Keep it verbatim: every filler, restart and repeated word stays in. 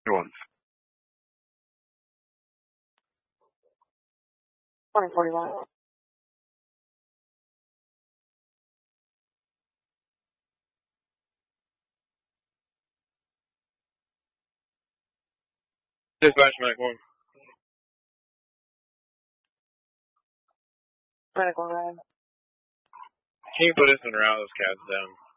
One. twenty forty-one. Dispatch Mac one. Medical red. Can you put us in route? Those cats down.